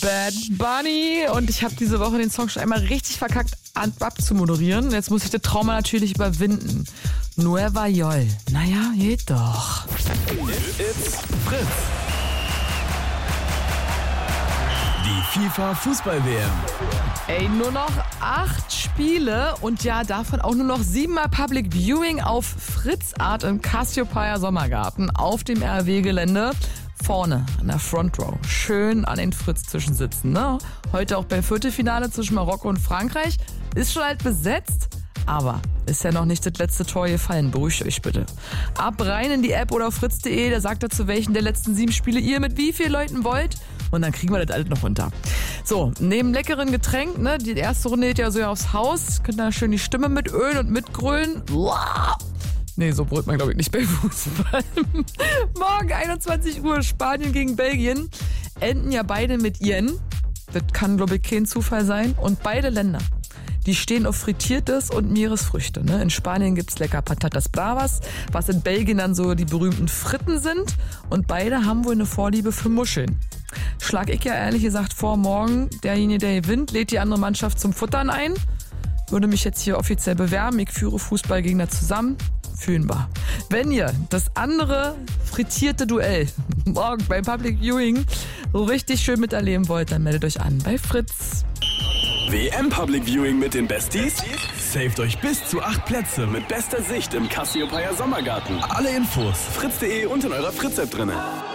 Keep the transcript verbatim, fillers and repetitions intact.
Bad Bunny. Und ich habe diese Woche den Song schon einmal richtig verkackt abzumoderieren. Jetzt muss ich das Trauma natürlich überwinden. Nueva York. Naja, geht doch. It's Fritz. Die FIFA-Fußball-W M. Ey, nur noch acht Spiele und ja, davon auch nur noch siebenmal Public Viewing auf Fritz Art im Cassiopeia Sommergarten auf dem R W-Gelände. Vorne an der Front Row. Schön an den Fritz-Tischen sitzen, ne? Heute auch beim Viertelfinale zwischen Marokko und Frankreich. Ist schon halt besetzt, aber ist ja noch nicht das letzte Tor gefallen. Beruhigt euch bitte. Ab rein in die App oder auf fritz punkt de, da sagt er, zu welchen der letzten sieben Spiele ihr mit wie vielen Leuten wollt. Und dann kriegen wir das alles noch runter. So, neben leckeren Getränk, ne, die erste Runde geht ja so aufs Haus. Könnt ihr schön die Stimme mit ölen und mitgrölen. Nee, so brüllt man, glaube ich, nicht bei Fußball. Morgen einundzwanzig Uhr, Spanien gegen Belgien. Enden ja beide mit Yen. Das kann, glaube ich, kein Zufall sein. Und beide Länder, die stehen auf Frittiertes und Meeresfrüchte. Ne? In Spanien gibt's lecker Patatas Bravas, was in Belgien dann so die berühmten Fritten sind. Und beide haben wohl eine Vorliebe für Muscheln. Schlag ich ja ehrlich gesagt vor, morgen derjenige, der gewinnt, lädt die andere Mannschaft zum Futtern ein. Würde mich jetzt hier offiziell bewerben. Ich führe Fußballgegner zusammen. Fühlen wir. Wenn ihr das andere frittierte Duell morgen beim Public Viewing so richtig schön miterleben wollt, dann meldet euch an bei Fritz. W M Public Viewing mit den Besties? Saved euch bis zu acht Plätze mit bester Sicht im Cassiopeia Sommergarten. Alle Infos fritz punkt de und in eurer Fritz-App drinne.